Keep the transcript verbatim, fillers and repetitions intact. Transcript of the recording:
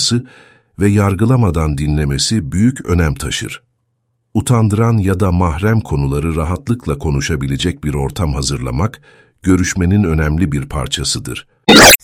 duyması ve yargılamadan dinlemesi büyük önem taşır. Utandıran ya da mahrem konuları rahatlıkla konuşabilecek bir ortam hazırlamak, görüşmenin önemli bir parçasıdır.